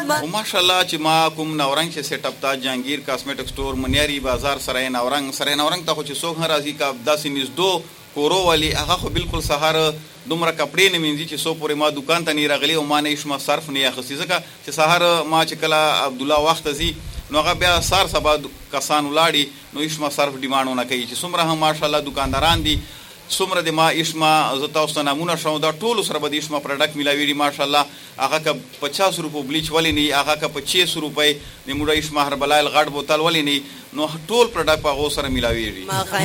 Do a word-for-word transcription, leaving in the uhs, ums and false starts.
او ماشاءالله چې ما کوم نورنګ چې سیټ اپ تا جهانگیر کاسمیټک سٹور منیاری بازار سره نورنګ سره نورنګ ته خو چې څوک راځي کا داسې نږدې کورو والی هغه خو بالکل سهار دومره کپړې نه مینځي چې سو پورې ما دکان ته نه راغلی او ما نه شم صرف نه اخستې ځکه چې سهار ما چې کله عبد الله وخت زی نو هغه بیا سار سبا کسان ولاړي نو شم صرف ډیمانډونه کوي چې څومره هم ماشاءالله دکانداران دي څومره د ما اشما زتا اوس نمونه شو دا ټول سره به د اشما پروډکټ ملاوي ماشاءالله هغه که پچاس روپو بلیچ ولې نه هغه که پچیس روپۍ د موږ اشما هربلایل غټ بوتل ولې نه نو ټول پروډکټ په غو سره ملاوي